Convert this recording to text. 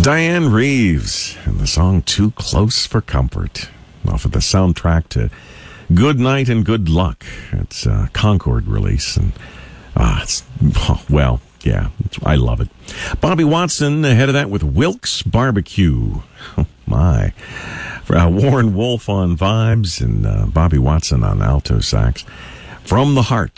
Diane Reeves and the song Too Close for Comfort off of the soundtrack to Good Night and Good Luck. It's a Concord release, and I love it. Bobby Watson ahead of that with Wilkes Barbecue. Oh my. Warren Wolf on vibes and Bobby Watson on alto sax. From the Heart.